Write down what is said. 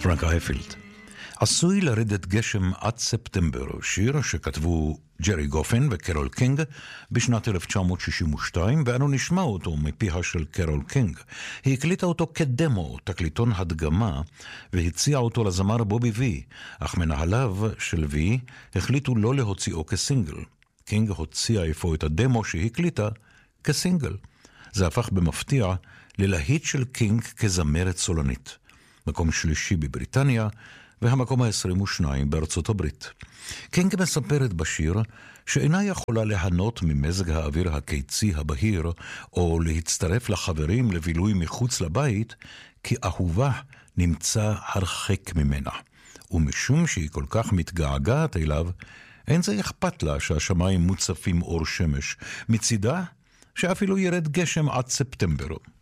פרנק הייפילד. עשוי לרדת גשם עד ספטמבר, שיר שכתבו ג'רי גופן וקרול קינג בשנת 1962, ואנו נשמע אותו מפיה של קרול קינג. היא הקליטה אותו כדמו, תקליטון הדגמה, והציעה אותו לזמר בובי וי, אך מנהליו של וי החליטו לא להוציאו כסינגל. קינג הוציאה איפה את הדמו שהקליטה כסינגל. זה הפך במפתיע ללהיט של קינג כזמרת סולנית. מקום שלישי בבריטניה, והמקום ה-22 בארצות הברית. קינג מספרת בשיר שאינה יכולה ליהנות ממזג האוויר הקיצי הבהיר, או להצטרף לחברים לבילוי מחוץ לבית, כי אהובה נמצא הרחק ממנה. ומשום שהיא כל כך מתגעגעת אליו, אין זה אכפת לה שהשמיים מוצפים אור שמש. מצידה שאפילו ירד גשם עד ספטמבר.